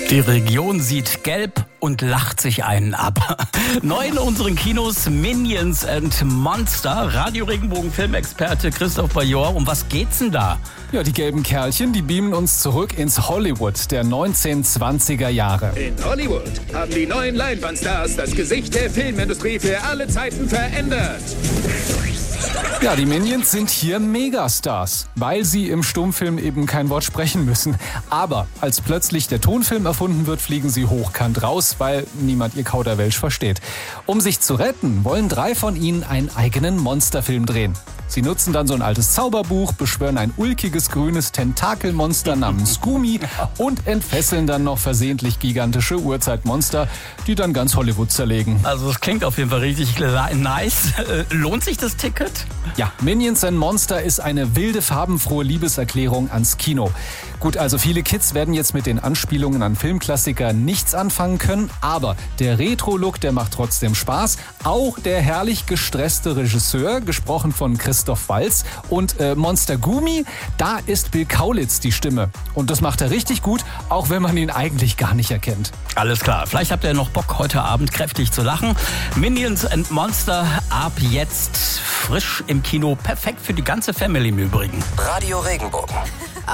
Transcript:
Die Region sieht gelb und lacht sich einen ab. Neu in unseren Kinos Minions and Monster. Radio Regenbogen Filmexperte Christoph Bajor. Um was geht's denn da? Ja, die gelben Kerlchen, die beamen uns zurück ins Hollywood der 1920er Jahre. In Hollywood haben die neuen Leinwandstars das Gesicht der Filmindustrie für alle Zeiten verändert. Ja, die Minions sind hier Megastars, weil sie im Stummfilm eben kein Wort sprechen müssen. Aber als plötzlich der Tonfilm erfunden wird, fliegen sie hochkant raus, weil niemand ihr Kauderwelsch versteht. Um sich zu retten, wollen 3 von ihnen einen eigenen Monsterfilm drehen. Sie nutzen dann so ein altes Zauberbuch, beschwören ein ulkiges grünes Tentakelmonster namens Gumi und entfesseln dann noch versehentlich gigantische Urzeitmonster, die dann ganz Hollywood zerlegen. Also das klingt auf jeden Fall richtig nice. Lohnt sich das Ticket? Ja, Minions and Monster ist eine wilde, farbenfrohe Liebeserklärung ans Kino. Gut, also viele Kids werden jetzt mit den Anspielungen an Filmklassiker nichts anfangen können, aber der Retro-Look, der macht trotzdem Spaß. Auch der herrlich gestresste Regisseur, gesprochen von Christoph Waltz, und Monster Gumi, da ist Bill Kaulitz die Stimme. Und das macht er richtig gut, auch wenn man ihn eigentlich gar nicht erkennt. Alles klar, vielleicht habt ihr noch Bock, heute Abend kräftig zu lachen. Minions and Monster ab jetzt frisch im Kino. Perfekt für die ganze Family im Übrigen. Radio Regenbogen.